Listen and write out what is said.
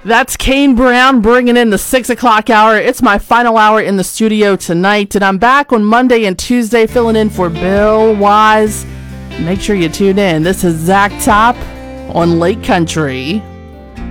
That's Kane Brown bringing in the 6 o'clock hour. It's my final hour in the studio tonight, and I'm back on Monday and Tuesday filling in for Bill Wise. Make sure you tune in. This is Zach Top on Lake Country.